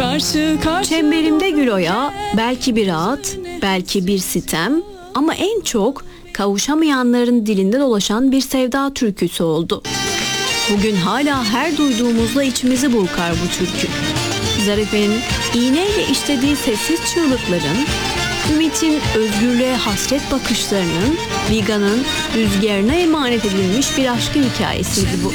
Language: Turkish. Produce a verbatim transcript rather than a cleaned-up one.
Karşı karşı. Çemberimde gül oya, belki bir rahat, belki bir sitem ama en çok kavuşamayanların dilinde dolaşan bir sevda türküsü oldu. Bugün hala her duyduğumuzda içimizi burkar bu türkü. Zarife'nin iğneyle işlediği sessiz çığlıkların, Ümit'in özgürlüğe hasret bakışlarının, Viga'nın rüzgarına emanet edilmiş bir aşkın hikayesiydi bu.